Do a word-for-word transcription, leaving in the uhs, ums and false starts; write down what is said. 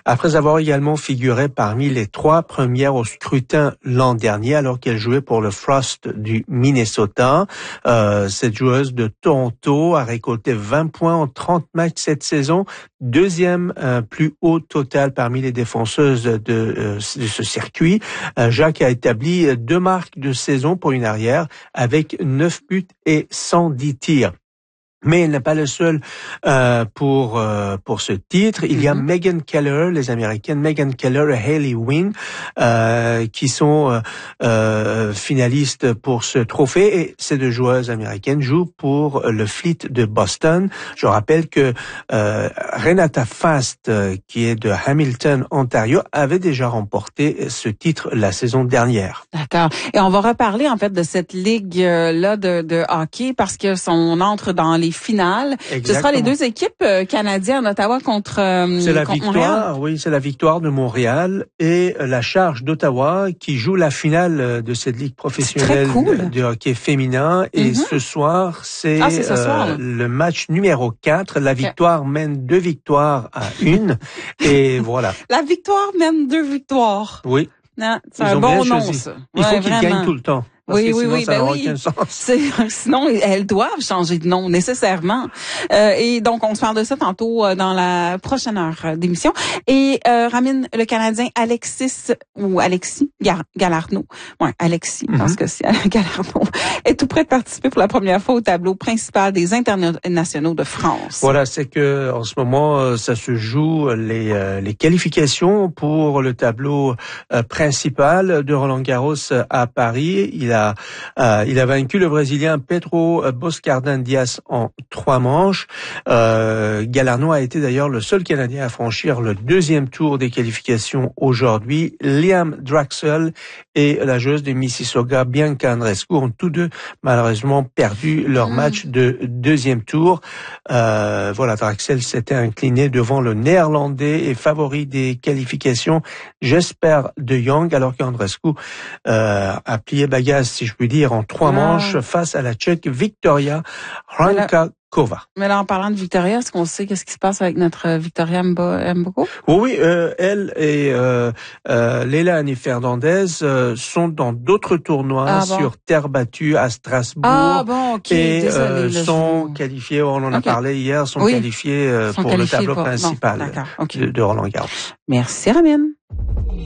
après avoir également figuré parmi les trois premières au scrutin l'an dernier, alors qu'elle jouait pour le Frost du Minnesota. Euh, cette joueuse de Toronto a récolté vingt points en trente matchs cette saison, deuxième euh, plus haut total parmi les défenseuses de, euh, de ce circuit. Euh, Jacques a établi deux marques de saison pour une arrière avec neuf buts et cent dix tirs. Mais elle n'est pas le seul euh, pour euh, pour ce titre. Il y a mm-hmm. Megan Keller, les Américaines Megan Keller et Hayley Wynn, euh, qui sont euh, finalistes pour ce trophée. Et ces deux joueuses américaines jouent pour le Fleet de Boston. Je rappelle que euh, Renata Fast, qui est de Hamilton, Ontario, avait déjà remporté ce titre la saison dernière. D'accord. Et on va reparler en fait de cette ligue-là de, de hockey parce que on entre dans les finales. Exactement. Ce sera les deux équipes canadiennes, Ottawa contre euh, C'est la contre victoire, Montréal. Oui, c'est la victoire de Montréal et la Charge d'Ottawa qui joue la finale de cette ligue professionnelle cool. de, de hockey féminin. Et mm-hmm. ce soir, c'est, ah, c'est ce soir, euh, le match numéro quatre. La victoire okay. mène deux victoires à une. Et voilà. La victoire mène deux victoires. Oui. Non, c'est Ils un bon nom, ça. Il ouais, faut qu'ils gagnent tout le temps. Parce oui, que oui, sinon, oui, ça ben n'a oui. aucun sens. C'est, sinon, elles doivent changer de nom, nécessairement. Euh, et donc, on se parle de ça tantôt euh, dans la prochaine heure d'émission. Et euh, Ramine, le Canadien Alexis, ou Alexis Gar- Galarneau, ouais, Alexis, mm-hmm. parce que c'est Galarneau, est tout prêt de participer pour la première fois au tableau principal des internationaux de France. Voilà, c'est que en ce moment, ça se joue les, euh, les qualifications pour le tableau euh, principal de Roland-Garros à Paris. Il a, euh, il a vaincu le Brésilien Pedro Boscardin-Dias en trois manches. Euh, Galarneau a été d'ailleurs le seul Canadien à franchir le deuxième tour des qualifications aujourd'hui. Liam Draxel et la joueuse de Mississauga, Bianca Andreescu, ont tous deux malheureusement perdu leur mmh. match de deuxième tour. Euh, voilà, Draxel s'était incliné devant le Néerlandais et favori des qualifications, Jesper de Jong, alors qu'Andreescu euh, a plié bagage, si je puis dire, en trois ah. manches face à la Tchèque Victoria Hrankakova. Mais là, en parlant de Victoria, est-ce qu'on sait qu'est-ce qui se passe avec notre Victoria Mboko? Oui, oui, euh, elle et euh, euh, Leilani Fernandez euh, sont dans d'autres tournois ah, bon. sur terre battue à Strasbourg ah, bon, okay. et Désolé, euh, là, sont je... qualifiés, on en a okay. parlé hier, sont oui. qualifiés euh, sont pour qualifiés le tableau pour... principal bon, okay. de, de Roland-Garros. Merci, Ramine.